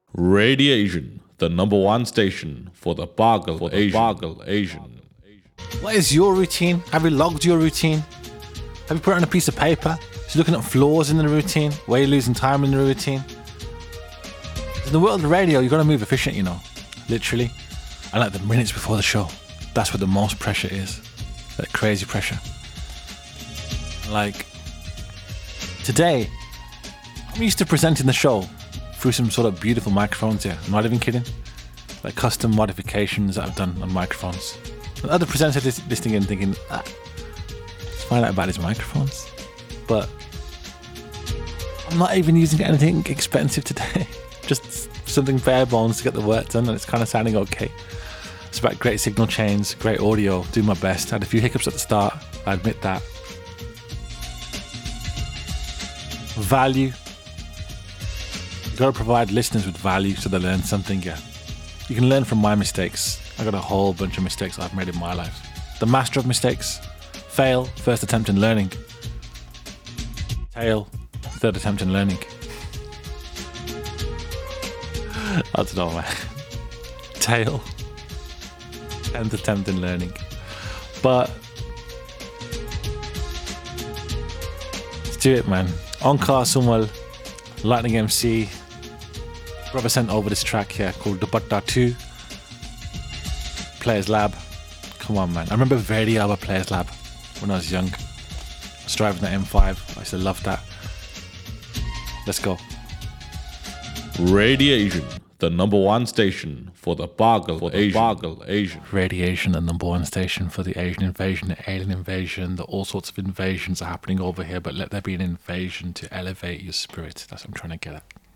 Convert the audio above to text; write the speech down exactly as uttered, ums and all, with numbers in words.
Radiation, the number one station for the Bargal for the Asian. Bargal Asian. What is your routine? Have you logged your routine? Have you put it on a piece of paper? Just looking at flaws in the routine? Where you're losing time in the routine? In the world of radio, you've got to move efficient, you know. Literally. And like the minutes before the show, that's where the most pressure is. That crazy pressure. Like, today, I'm used to presenting the show through some sort of beautiful microphones here. I'm not even kidding. Like custom modifications that I've done on microphones. And other presenters lis- listening in thinking, ah, let's find out about his microphones. But I'm not even using anything expensive today. Just something bare bones to get the work done, and it's kind of sounding okay. It's about great signal chains, great audio, do my best. I had a few hiccups at the start, I admit that. Value. You've got to provide listeners with value so they learn something, yeah. You can learn from my mistakes. I got a whole bunch of mistakes I've made in my life. The master of mistakes. Fail, first attempt in learning. Fail, third attempt in learning. I don't know, man. Tail, tenth attempt in learning. But let's do it, man. Onkar Sumal, Lightning M C. Brother sent over this track here called Dupatta two. Players Lab. Come on, man. I remember very about Players Lab when I was young. I was driving the M five. I used to love that. Let's go. Radiation, the number one station for the Bargal for the Asian. Bargal Asian. Radiation, the number one station for the Asian invasion, the alien invasion, the all sorts of invasions are happening over here, but let there be an invasion to elevate your spirit. That's what I'm trying to get at.